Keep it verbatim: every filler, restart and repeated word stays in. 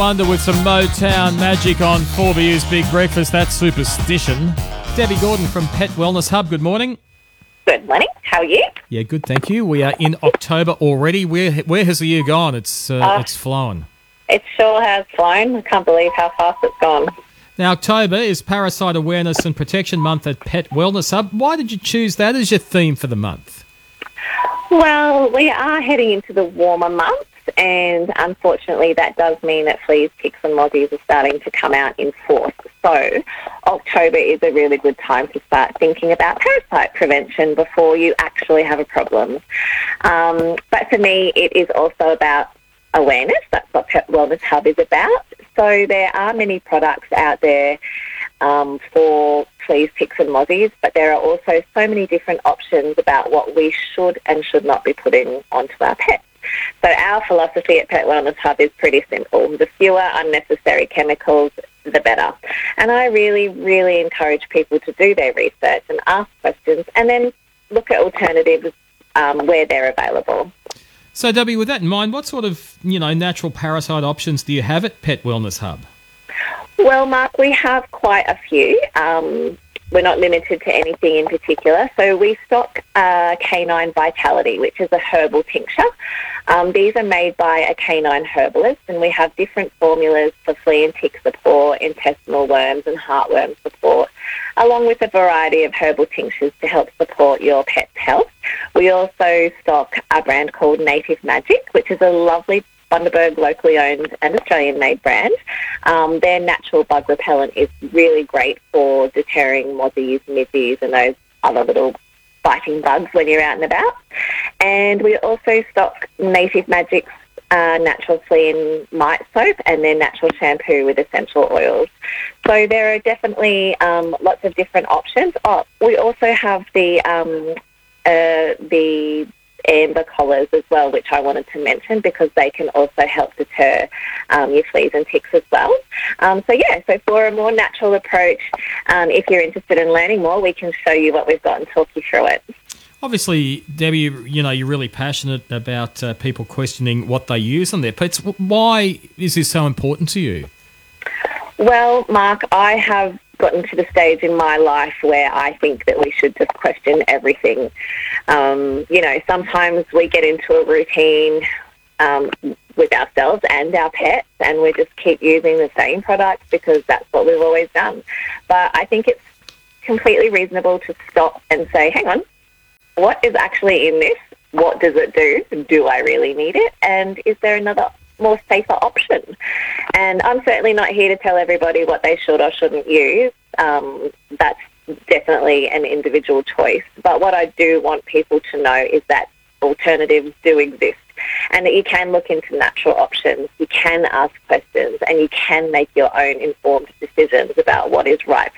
Wonder with some Motown magic on four B U's Big Breakfast. That's Superstition. Debbie Gordon from Pet Wellness Hub, good morning. Good morning. How are you? Yeah, good, thank you. We are in October already. Where where has the year gone? It's uh, Uh, it's flown. It sure has flown. I can't believe how fast it's gone. Now, October is Parasite Awareness and Protection Month at Pet Wellness Hub. Why did you choose that as your theme for the month? Well, we are heading into the warmer months, and unfortunately that does mean that fleas, ticks and mozzies are starting to come out in force. So October is a really good time to start thinking about parasite prevention before you actually have a problem. Um, but for me, it is also about awareness. That's what Pet Wellness Hub is about. So there are many products out there um, for fleas, ticks and mozzies, but there are also so many different options about what we should and should not be putting onto our pets. So our philosophy at Pet Wellness Hub is pretty simple. The fewer unnecessary chemicals, the better. And I really, really encourage people to do their research and ask questions and then look at alternatives um, where they're available. So, Debbie, with that in mind, what sort of, you know, natural parasite options do you have at Pet Wellness Hub? Well, Mark, we have quite a few. Um, we're not limited to anything in particular. So we stock uh, Canine Vitality, which is a herbal tincture. Um, these are made by a canine herbalist, and we have different formulas for flea and tick support, intestinal worms and heartworm support, along with a variety of herbal tinctures to help support your pet's health. We also stock a brand called Native Magic, which is a lovely Bundaberg locally owned and Australian-made brand. Um, their natural bug repellent is really great for deterring mozzies, midges and those other little biting bugs when you're out and about. And we also stock Native Magic's uh, natural flea and mite soap and their natural shampoo with essential oils. So there are definitely um, lots of different options. Oh, we also have the um, uh, the amber collars as well, which I wanted to mention because they can also help deter um, your fleas and ticks as well. Um, so yeah, so for a more natural approach, um, if you're interested in learning more, we can show you what we've got and talk you through it. Obviously, Debbie, you know, you're really passionate about uh, people questioning what they use on their pets. Why is this so important to you? Well, Mark, I have gotten to the stage in my life where I think that we should just question everything. Um, you know, sometimes we get into a routine um, with ourselves and our pets and we just keep using the same products because that's what we've always done. But I think it's completely reasonable to stop and say, hang on, what is actually in this? What does it do? Do I really need it? And is there another more safer option? And I'm certainly not here to tell everybody what they should or shouldn't use. Um, that's definitely an individual choice. But what I do want people to know is that alternatives do exist and that you can look into natural options, you can ask questions, and you can make your own informed decisions about what is right for